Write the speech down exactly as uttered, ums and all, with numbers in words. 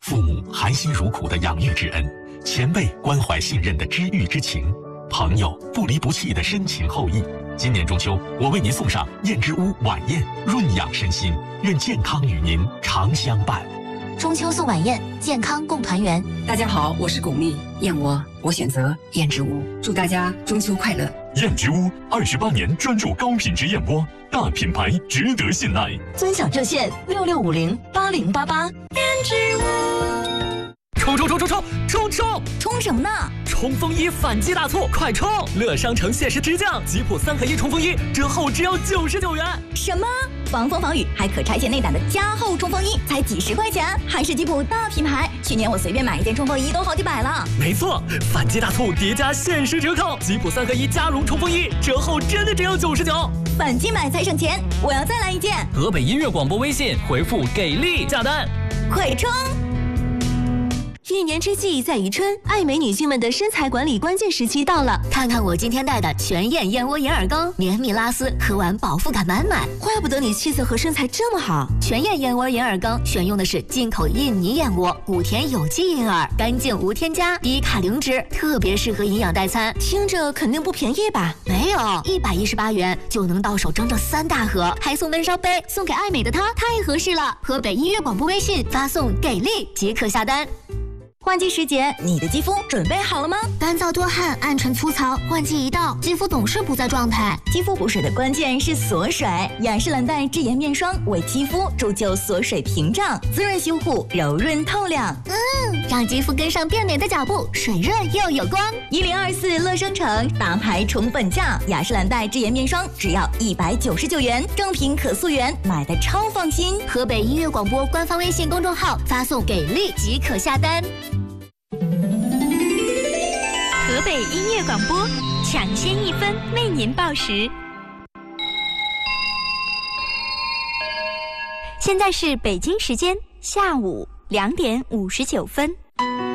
父母含辛茹苦的养育之恩，前辈关怀信任的知遇之情，朋友不离不弃的深情厚谊。今年中秋，我为您送上燕之屋晚宴，润养身心，愿健康与您常相伴。 中秋送晚宴，健康共团圆。 大家好，我是巩俐，燕窝我选择燕之屋，祝大家中秋快乐。 燕之屋二十八年专注高品质燕窝，大品牌值得信赖。 尊享热线六六五零八零八八。 燕之屋，冲冲冲冲冲冲冲！ 冲什么呢？ 冲锋衣反击大促，快冲！乐商城限时直降，吉普三合一冲锋衣折后只要九十九元。 什么？防风防雨还可拆卸内胆的加厚冲锋衣才几十块钱，还是吉普大品牌。去年我随便买一件冲锋衣都好几百了。 没错，反击大促叠加限时折扣，吉普三合一加绒冲锋衣折后真的只要九十九。 反击买才省钱，我要再来一件。 河北音乐广播微信回复给力下单， 快冲！ 一年之计在于春，爱美女性们的身材管理关键时期到了。 看看我今天带的全燕燕窝银耳羹，绵密拉丝，喝完饱腹感满满。 怪不得你气色和身材这么好。 全燕燕窝银耳羹选用的是进口印尼燕窝，谷田有机银耳，干净无添加，低卡零脂，特别适合营养代餐。 听着肯定不便宜吧？ 没有，一百一十八元就能到手整整三大盒，还送温烧杯，送给爱美的她太合适了。河北音乐广播微信发送给力即可下单。 换季时节，你的肌肤准备好了吗？ 干燥多汗、暗沉粗糙，换季一到，肌肤总是不在状态。 肌肤补水的关键是锁水，雅诗兰黛智颜面霜为肌肤铸就锁水屏障，滋润修护，柔润透亮。 嗯，让肌肤跟上变美的脚步，水润又有光。 一零二四乐商城大牌宠粉价，雅诗兰黛智颜面霜只要一百九十九元，正品可溯源，买的超放心。 河北音乐广播官方微信公众号发送给力即可下单。 河北音乐广播，抢先一分为您报时。现在是北京时间下午两点五十九分。